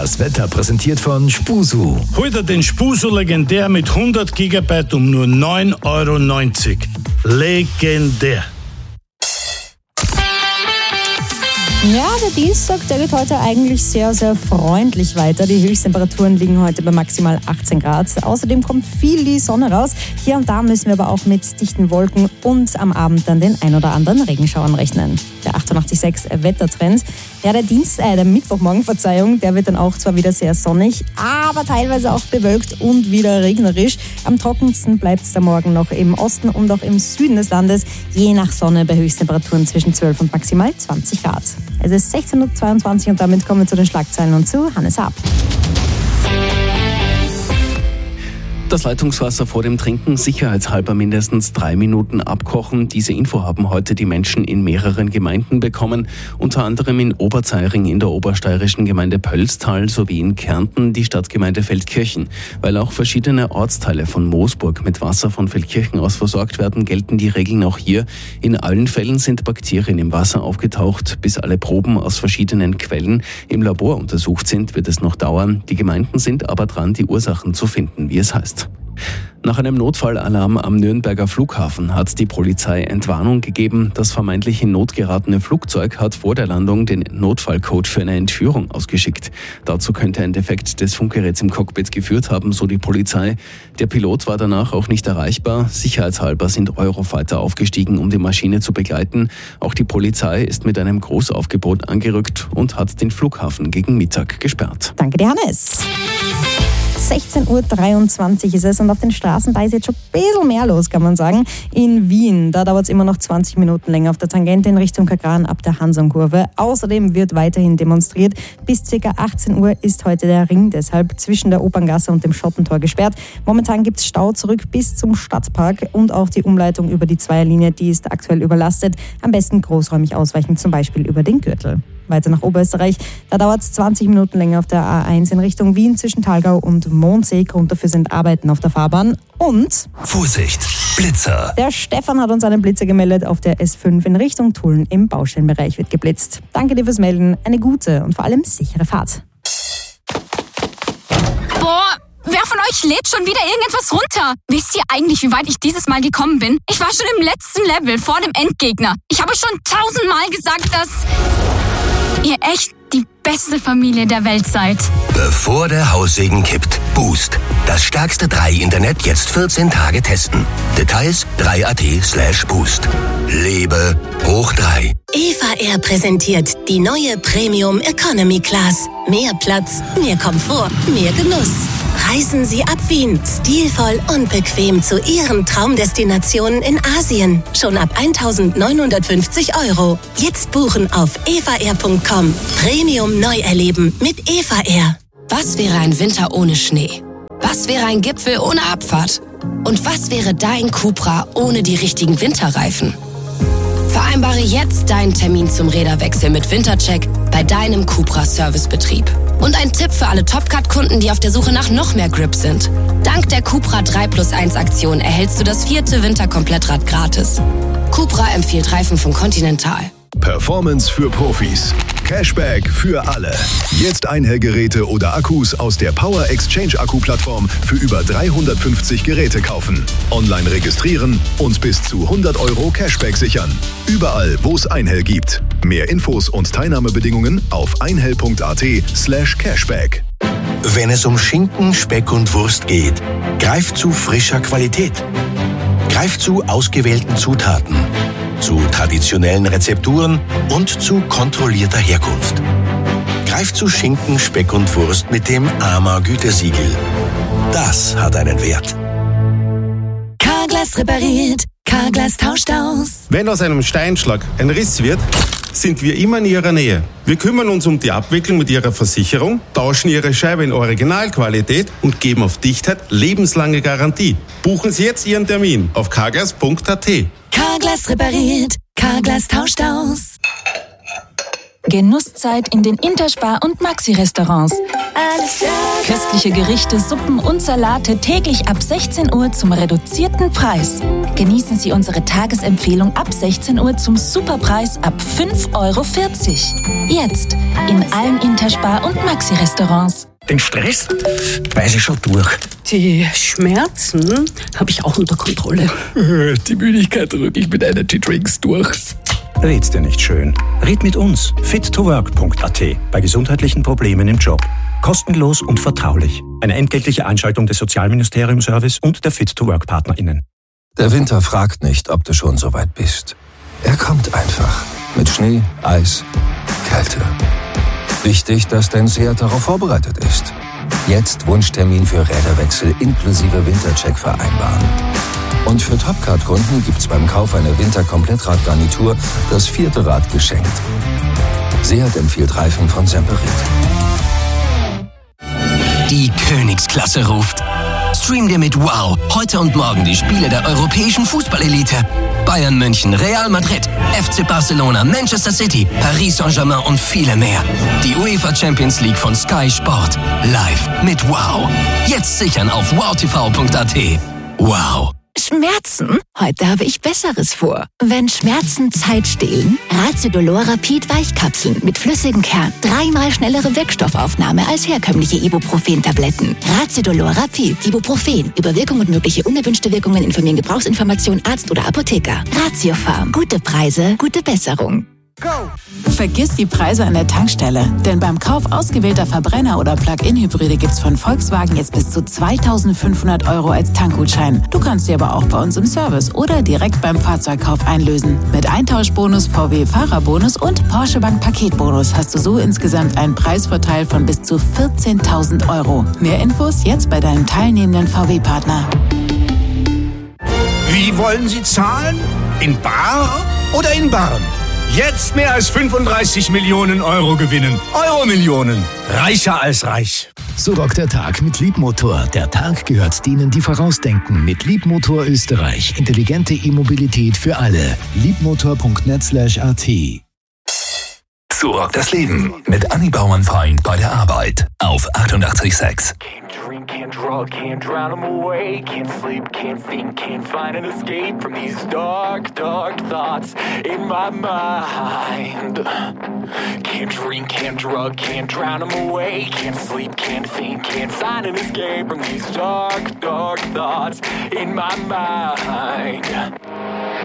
Das Wetter präsentiert von Spusu. Heute den Spusu legendär mit 100 GB um nur 9,90 €. Legendär. Ja, der Dienstag, der geht heute eigentlich sehr, sehr freundlich weiter. Die Höchsttemperaturen liegen heute bei maximal 18 Grad. Außerdem kommt viel die Sonne raus. Hier und da müssen wir aber auch mit dichten Wolken und am Abend dann den ein oder anderen Regenschauern rechnen. Der 88,6 Wettertrend. Ja, der Mittwochmorgen, der wird dann auch zwar wieder sehr sonnig, aber teilweise auch bewölkt und wieder regnerisch. Am trockensten bleibt es da morgen noch im Osten und auch im Süden des Landes, je nach Sonne bei Höchsttemperaturen zwischen 12 und maximal 20 Grad. Es ist 16:22 und damit kommen wir zu den Schlagzeilen und zu Hannes Haab. Das Leitungswasser vor dem Trinken sicherheitshalber mindestens 3 Minuten abkochen. Diese Info haben heute die Menschen in mehreren Gemeinden bekommen, unter anderem in Oberzeiring in der obersteirischen Gemeinde Pölztal sowie in Kärnten die Stadtgemeinde Feldkirchen. Weil auch verschiedene Ortsteile von Moosburg mit Wasser von Feldkirchen aus versorgt werden, gelten die Regeln auch hier. In allen Fällen sind Bakterien im Wasser aufgetaucht. Bis alle Proben aus verschiedenen Quellen im Labor untersucht sind, wird es noch dauern. Die Gemeinden sind aber dran, die Ursachen zu finden, wie es heißt. Nach einem Notfallalarm am Nürnberger Flughafen hat die Polizei Entwarnung gegeben. Das vermeintlich in Not geratene Flugzeug hat vor der Landung den Notfallcode für eine Entführung ausgeschickt. Dazu könnte ein Defekt des Funkgeräts im Cockpit geführt haben, so die Polizei. Der Pilot war danach auch nicht erreichbar. Sicherheitshalber sind Eurofighter aufgestiegen, um die Maschine zu begleiten. Auch die Polizei ist mit einem Großaufgebot angerückt und hat den Flughafen gegen Mittag gesperrt. Danke dir, Hannes. 16:23 Uhr ist es und auf den Straßen, da ist jetzt schon ein bisschen mehr los, kann man sagen. In Wien, da dauert es immer noch 20 Minuten länger auf der Tangente in Richtung Kagran ab der Hansonkurve. Außerdem wird weiterhin demonstriert. Bis ca. 18 Uhr ist heute der Ring deshalb zwischen der Operngasse und dem Schottentor gesperrt. Momentan gibt es Stau zurück bis zum Stadtpark und auch die Umleitung über die Zweierlinie, die ist aktuell überlastet. Am besten großräumig ausweichen, zum Beispiel über den Gürtel. Weiter nach Oberösterreich. Da dauert es 20 Minuten länger auf der A1 in Richtung Wien zwischen Thalgau und Mondsee. Grund dafür sind Arbeiten auf der Fahrbahn. Und Vorsicht, Blitzer. Der Stefan hat uns einen Blitzer gemeldet. Auf der S5 in Richtung Tulln im Baustellenbereich wird geblitzt. Danke dir fürs Melden. Eine gute und vor allem sichere Fahrt. Boah, wer von euch lädt schon wieder irgendetwas runter? Wisst ihr eigentlich, wie weit ich dieses Mal gekommen bin? Ich war schon im letzten Level vor dem Endgegner. Ich habe schon 1000-mal gesagt, dass ihr echt die beste Familie der Welt seid. Bevor der Haussegen kippt, Boost. Das stärkste 3-Internet jetzt 14 Tage testen. Details 3.at/boost. Lebe hoch 3. Eva Air präsentiert die neue Premium Economy Class. Mehr Platz, mehr Komfort, mehr Genuss. Reisen Sie ab Wien, stilvoll und bequem zu Ihren Traumdestinationen in Asien. Schon ab 1.950 €. Jetzt buchen auf evaair.com. Premium neu erleben mit Eva Air. Was wäre ein Winter ohne Schnee? Was wäre ein Gipfel ohne Abfahrt? Und was wäre dein Cupra ohne die richtigen Winterreifen? Vereinbare jetzt deinen Termin zum Räderwechsel mit Wintercheck bei deinem Cupra-Servicebetrieb. Und ein Tipp für alle Topcat-Kunden, die auf der Suche nach noch mehr Grip sind. Dank der Cupra 3+1-Aktion erhältst du das 4. Winterkomplettrad gratis. Cupra empfiehlt Reifen von Continental. Performance für Profis. Cashback für alle. Jetzt Einhellgeräte oder Akkus aus der Power Exchange Akku-Plattform für über 350 Geräte kaufen. Online registrieren und bis zu 100 € Cashback sichern. Überall, wo es Einhell gibt. Mehr Infos und Teilnahmebedingungen auf einhell.at/Cashback. Wenn es um Schinken, Speck und Wurst geht, greift zu frischer Qualität. Greift zu ausgewählten Zutaten, zu traditionellen Rezepturen und zu kontrollierter Herkunft. Greift zu Schinken, Speck und Wurst mit dem AMA-Gütesiegel. Das hat einen Wert. Carglass repariert, Carglass tauscht aus. Wenn aus einem Steinschlag ein Riss wird, sind wir immer in Ihrer Nähe. Wir kümmern uns um die Abwicklung mit Ihrer Versicherung, tauschen Ihre Scheibe in Originalqualität und geben auf Dichtheit lebenslange Garantie. Buchen Sie jetzt Ihren Termin auf carglass.at. Carglass repariert, Carglass tauscht aus. Genusszeit in den Interspar- und Maxi-Restaurants. Köstliche Gerichte, Suppen und Salate täglich ab 16 Uhr zum reduzierten Preis. Genießen Sie unsere Tagesempfehlung ab 16 Uhr zum Superpreis ab 5,40 €. Jetzt in allen Interspar- und Maxi-Restaurants. Den Stress weiß ich schon durch. Die Schmerzen habe ich auch unter Kontrolle. Die Müdigkeit drücke ich mit Energy-Drinks durch. Red's dir nicht schön. Red mit uns. fit2work.at bei gesundheitlichen Problemen im Job. Kostenlos und vertraulich. Eine entgeltliche Einschaltung des Sozialministerium-Service und der Fit2Work-PartnerInnen. Der Winter fragt nicht, ob du schon so weit bist. Er kommt einfach. Mit Schnee, Eis, Kälte. Wichtig, dass dein Seat darauf vorbereitet ist. Jetzt Wunschtermin für Räderwechsel inklusive Wintercheck vereinbaren. Und für Topcard-Kunden gibt's beim Kauf einer Winter-Komplettradgarnitur das 4. Rad geschenkt. Seat empfiehlt Reifen von Semperit. Die Königsklasse ruft. Stream dir mit Wow heute und morgen die Spiele der europäischen Fußballelite. Bayern München, Real Madrid, FC Barcelona, Manchester City, Paris Saint-Germain und viele mehr. Die UEFA Champions League von Sky Sport. Live mit Wow. Jetzt sichern auf wowtv.at. Wow. Schmerzen? Heute habe ich Besseres vor. Wenn Schmerzen Zeit stehlen, Raziodolor Rapid Weichkapseln mit flüssigem Kern. 3-mal schnellere Wirkstoffaufnahme als herkömmliche Ibuprofen-Tabletten. Raziodolor Rapid, Ibuprofen. Über Wirkung und mögliche unerwünschte Wirkungen informieren Gebrauchsinformation Arzt oder Apotheker. Ratiofarm. Gute Preise, gute Besserung. Vergiss die Preise an der Tankstelle, denn beim Kauf ausgewählter Verbrenner- oder Plug-in-Hybride gibt's von Volkswagen jetzt bis zu 2.500 € als Tankgutschein. Du kannst sie aber auch bei uns im Service oder direkt beim Fahrzeugkauf einlösen. Mit Eintauschbonus, VW-Fahrerbonus und Porsche Bank Paketbonus hast du so insgesamt einen Preisvorteil von bis zu 14.000 €. Mehr Infos jetzt bei deinem teilnehmenden VW-Partner. Wie wollen Sie zahlen? In bar oder in Barren? Jetzt mehr als 35 Millionen € gewinnen. Euro-Millionen. Reicher als reich. So rockt der Tag mit Liebmotor. Der Tag gehört denen, die vorausdenken. Mit Liebmotor Österreich. Intelligente E-Mobilität für alle. liebmotor.net/at. So rockt das Leben mit Anni Bauernfeind bei der Arbeit auf 88.6. Can't draw, can't drown them away. Can't sleep, can't think, can't find an escape from these dark, dark thoughts in my mind. Can't drink, can't drug, can't drown them away. Can't sleep, can't think, can't find an escape from these dark, dark thoughts in my mind.